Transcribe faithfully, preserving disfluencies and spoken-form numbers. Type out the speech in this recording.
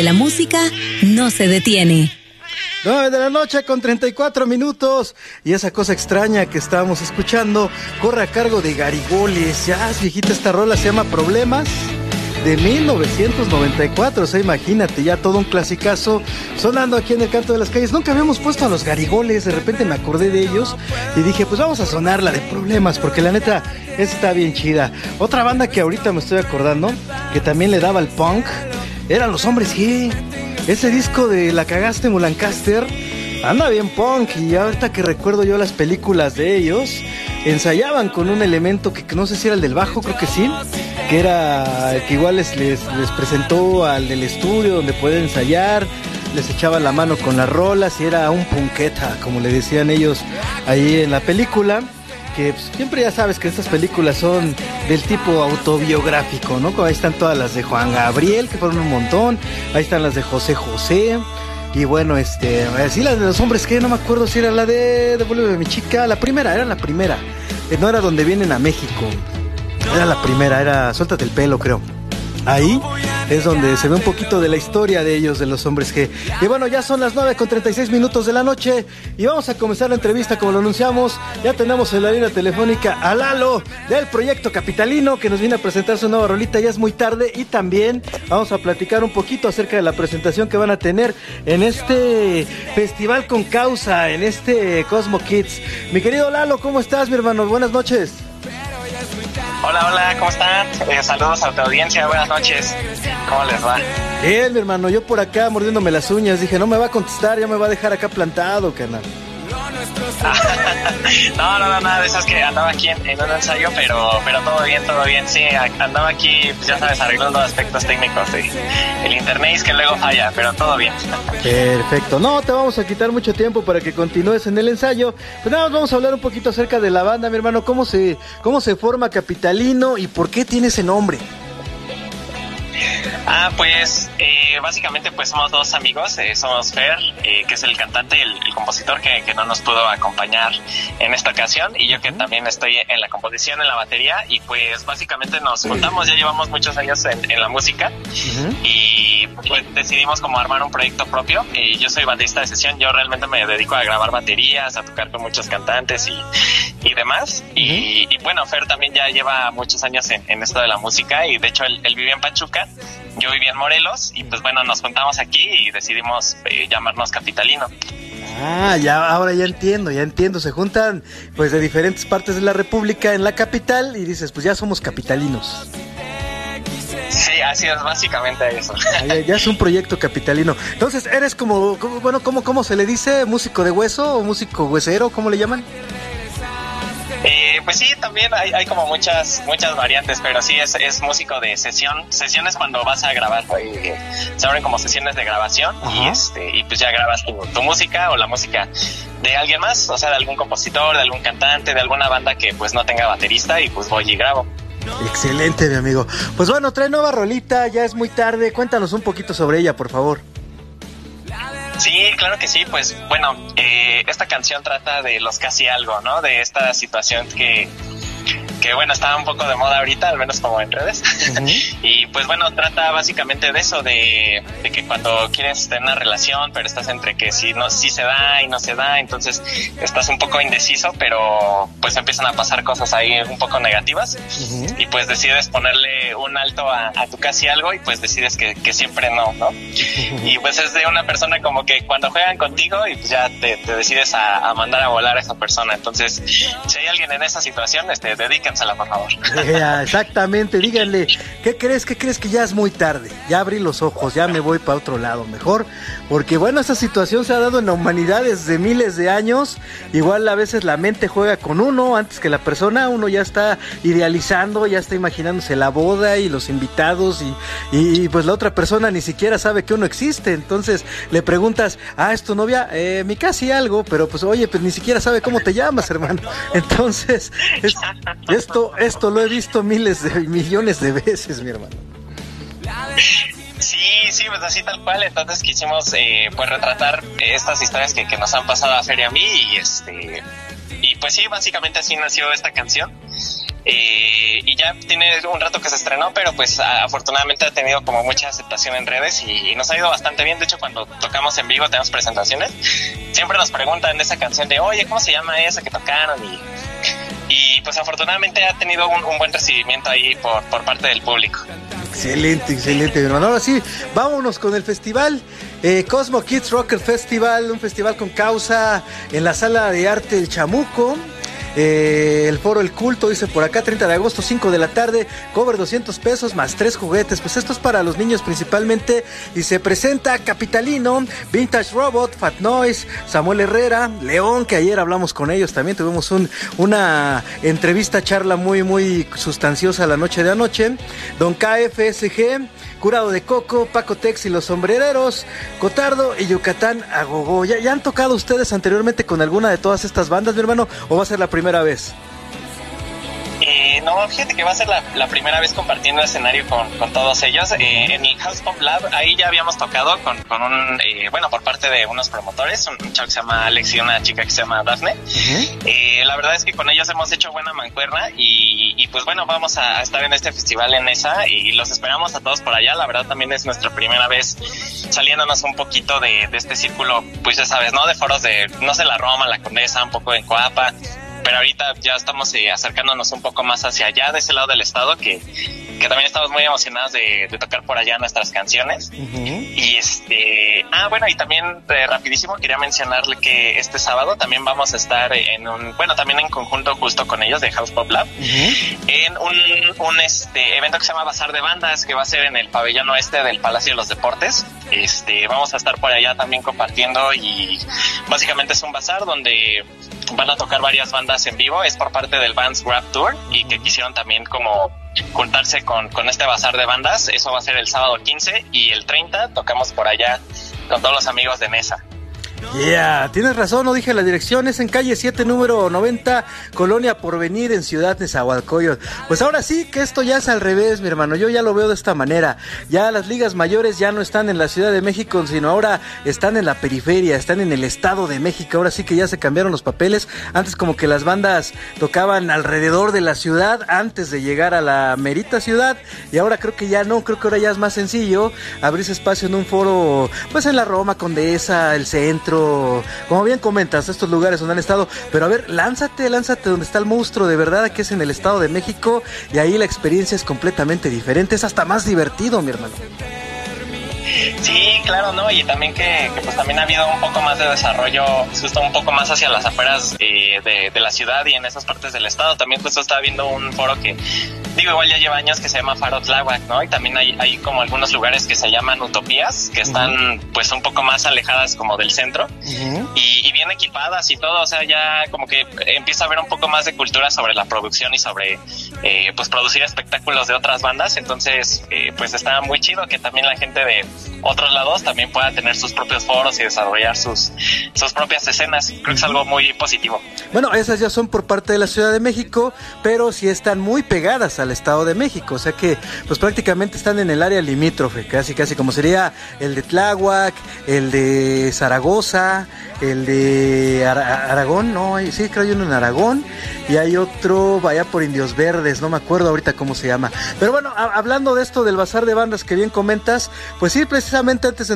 La música no se detiene. nueve de la noche con treinta y cuatro minutos. Y esa cosa extraña que estábamos escuchando corre a cargo de Garigoles. Ya es viejita esta rola, se llama Problemas, de mil novecientos noventa y cuatro. O sea, imagínate, ya todo un clasicazo sonando aquí en el Canto de las Calles. Nunca habíamos puesto a los Garigoles, de repente me acordé de ellos y dije, pues vamos a sonar la de Problemas, porque la neta, esa está bien chida. Otra banda que ahorita me estoy acordando, que también le daba el punk, eran Los Hombres G. Ese disco de La Cagaste Mulancaster anda bien punk. Y ahorita que recuerdo yo las películas de ellos, ensayaban con un elemento que, que no sé si era el del bajo, creo que sí, que era que igual les, les, les presentó al del estudio donde pueden ensayar, les echaba la mano con las rolas y era un punqueta, como le decían ellos ahí en la película. Que pues, siempre ya sabes que estas películas son del tipo autobiográfico, ¿no? Ahí están todas las de Juan Gabriel, que fueron un montón. Ahí están las de José José. Y bueno, este, sí, las de Los Hombres que no me acuerdo si era la de Devuélveme mi chica. La primera, era la primera. Eh, no era Donde Vienen a México. Era la primera, era Suéltate el Pelo, creo. Ahí es donde se ve un poquito de la historia de ellos, de Los Hombres G. Y bueno, ya son las nueve con treinta y seis minutos de la noche y vamos a comenzar la entrevista como lo anunciamos. Ya tenemos en la línea telefónica a Lalo del Proyecto Capitalino, que nos viene a presentar su nueva rolita. Ya es muy tarde y también vamos a platicar un poquito acerca de la presentación que van a tener en este festival con causa, en este Cosmo Kids. Mi querido Lalo, ¿cómo estás, mi hermano? Buenas noches. Hola, hola, ¿cómo están? Eh, saludos a tu audiencia, buenas noches. ¿Cómo les va? Bien, mi hermano, yo por acá mordiéndome las uñas, dije, no me va a contestar, ya me va a dejar acá plantado, carnal. no, no, no, nada de eso, es que andaba aquí en, en un ensayo, pero pero todo bien, todo bien, sí, andaba aquí, pues ya sabes, arreglando aspectos técnicos de el internet, es que luego falla, pero todo bien. Perfecto, no te vamos a quitar mucho tiempo para que continúes en el ensayo, pues nada, vamos a hablar un poquito acerca de la banda, mi hermano, cómo se, cómo se forma Capitalino y por qué tiene ese nombre. Ah, pues eh, básicamente pues somos dos amigos, eh, somos Fer, eh, que es el cantante, el, el compositor que, que no nos pudo acompañar en esta ocasión, y yo que también estoy en la composición, en la batería, y pues básicamente nos juntamos, ya llevamos muchos años en, en la música, uh-huh. y pues decidimos como armar un proyecto propio. Y yo soy baterista de sesión, yo realmente me dedico a grabar baterías, a tocar con muchos cantantes y, y demás, uh-huh. y, y bueno, Fer también ya lleva muchos años en, en esto de la música, y de hecho él, él vive en Pachuca, yo vivía en Morelos, y pues bueno, nos juntamos aquí y decidimos eh, llamarnos Capitalino. Ah, ya, ahora ya entiendo, ya entiendo, se juntan pues de diferentes partes de la república en la capital y dices, pues ya somos capitalinos. Sí, así es, básicamente eso. Ah, ya, ya es un proyecto capitalino. Entonces, ¿eres como, como bueno, cómo, cómo se le dice? ¿Músico de hueso o músico huesero? ¿Cómo le llaman? Eh, pues sí, también hay, hay como muchas muchas variantes, pero sí es, es músico de sesión. Sesión es cuando vas a grabar, eh, se abren como sesiones de grabación. Ajá. y este y pues ya grabas tu, tu música o la música de alguien más, o sea, de algún compositor, de algún cantante, de alguna banda que pues no tenga baterista, y pues voy y grabo. Excelente, mi amigo. Pues bueno, trae nueva rolita, ya es muy tarde, cuéntanos un poquito sobre ella, por favor. Sí, claro que sí, pues bueno, eh, esta canción trata de los casi algo, ¿no? De esta situación que, que bueno, está un poco de moda ahorita, al menos como en redes. Uh-huh. Y pues bueno, trata básicamente de eso, de, de que cuando quieres tener una relación, pero estás entre que si no, si se da y no se da, entonces estás un poco indeciso, pero pues empiezan a pasar cosas ahí un poco negativas. Uh-huh. Y pues decides ponerle un alto a, a tu casi algo, y pues decides que, que siempre no, ¿no? Uh-huh. Y pues es de una persona como que cuando juegan contigo y pues ya te, te decides a, a mandar a volar a esa persona. Entonces, si hay alguien en esa situación, este, dedíquensela, por favor. Yeah, exactamente, díganle, ¿qué crees? ¿Qué crees que ya es muy tarde? Ya abrí los ojos, ya me voy para otro lado mejor, porque bueno, esta situación se ha dado en la humanidad desde miles de años. Igual a veces la mente juega con uno antes que la persona, uno ya está idealizando, ya está imaginándose la boda y los invitados, y, y, y pues la otra persona ni siquiera sabe que uno existe. Entonces le preguntas, ah, ¿es tu novia? Eh, mi casi algo, pero pues oye, pues ni siquiera sabe cómo te llamas, hermano. Entonces, es, esto, esto lo he visto miles de millones de veces, mi hermano. Sí, sí, pues así tal cual. Entonces quisimos eh, pues retratar estas historias que, que nos han pasado a Fer y a mí, y este y pues sí, básicamente así nació esta canción. Eh, y ya tiene un rato que se estrenó, pero pues a, afortunadamente ha tenido como mucha aceptación en redes y, y nos ha ido bastante bien. De hecho, cuando tocamos en vivo, tenemos presentaciones, siempre nos preguntan de esa canción de, oye, ¿cómo se llama esa que tocaron? Y, y pues afortunadamente ha tenido un, un buen recibimiento ahí por, por parte del público. Excelente, excelente, mi hermano. Ahora sí, vámonos con el festival. Eh, Cosmo Kids Rocker Festival, un festival con causa en la Sala de Arte El Chamuco. Eh, el foro El Culto, dice por acá, treinta de agosto, cinco de la tarde, cover doscientos pesos más tres juguetes. Pues esto es para los niños principalmente. Y se presenta Capitalino, Vintage Robot, Fat Noise, Samuel Herrera, León, que ayer hablamos con ellos también. Tuvimos un, una entrevista, charla muy, muy sustanciosa la noche de anoche. Don K F S G, Curado de Coco, Paco Tex y los Sombrereros, Cotardo y Yucatán Agogó. ¿Ya, ¿Ya han tocado ustedes anteriormente con alguna de todas estas bandas, mi hermano? ¿O va a ser la primera vez? Eh, no, fíjate que va a ser la, la primera vez compartiendo escenario con, con todos ellos. Eh, en el House Pop Lab, ahí ya habíamos tocado con, con un, eh, bueno, por parte de unos promotores, un, un chavo que se llama Alex y una chica que se llama Daphne. Uh-huh. Eh, la verdad es que con ellos hemos hecho buena mancuerna y, y pues bueno, vamos a, a estar en este festival en esa y los esperamos a todos por allá. La verdad también es nuestra primera vez saliéndonos un poquito de, de este círculo, pues ya sabes, ¿no? De foros de, no sé, la Roma, la Condesa, un poco en Coapa. Pero ahorita ya estamos eh, acercándonos un poco más hacia allá, de ese lado del estado, que, que también estamos muy emocionados de, de tocar por allá nuestras canciones. Uh-huh. Y este, ah, bueno, y también eh, rapidísimo quería mencionarle que este sábado también vamos a estar en un, bueno, también en conjunto justo con ellos de House Pop Lab, uh-huh. en un, un este evento que se llama Bazar de Bandas, que va a ser en el pabellón oeste del Palacio de los Deportes. Este, vamos a estar por allá también compartiendo y básicamente es un bazar donde van a tocar varias bandas en vivo. Es por parte del Vans Grab Tour y que quisieron también como juntarse con, con este bazar de bandas. Eso va a ser el sábado quince y el treinta tocamos por allá con todos los amigos de Nesa. Yeah, tienes razón, no dije la dirección, es en calle siete, número noventa, Colonia Porvenir, en Ciudad Nezahualcóyotl. Pues ahora sí que esto ya es al revés, mi hermano, yo ya lo veo de esta manera. Ya las ligas mayores ya no están en la Ciudad de México, sino ahora están en la periferia, están en el Estado de México. Ahora sí que ya se cambiaron los papeles. Antes como que las bandas tocaban alrededor de la ciudad antes de llegar a la merita ciudad, y ahora creo que ya no, creo que ahora ya es más sencillo abrirse espacio en un foro, pues en la Roma, Condesa, el centro, como bien comentas, estos lugares donde han estado. Pero a ver, lánzate, lánzate donde está el monstruo de verdad, que es en el Estado de México, y ahí la experiencia es completamente diferente, es hasta más divertido, mi hermano. Sí, claro, ¿no? Y también que, que pues también ha habido un poco más de desarrollo, justo un poco más hacia las afueras eh, de, de la ciudad y en esas partes del estado. También justo estaba viendo un foro que, digo, igual ya lleva años, que se llama Faro Tláhuac, ¿no? Y también hay, hay como algunos lugares que se llaman utopías, que están uh-huh. pues un poco más alejadas como del centro uh-huh. y, y bien equipadas y todo. O sea, ya como que empieza a haber un poco más de cultura sobre la producción y sobre eh, pues producir espectáculos de otras bandas. Entonces, eh, pues está muy chido que también la gente de otros lados también pueda tener sus propios foros y desarrollar sus, sus propias escenas. Creo que es algo muy positivo. Bueno, esas ya son por parte de la Ciudad de México, pero sí están muy pegadas al Estado de México, o sea que pues prácticamente están en el área limítrofe, casi casi como sería el de Tláhuac, el de Zaragoza, el de Ara- Aragón, no, sí creo hay uno en Aragón, y hay otro vaya por Indios Verdes, no me acuerdo ahorita cómo se llama. Pero bueno, a- hablando de esto del bazar de bandas que bien comentas, pues sí, precisamente antes de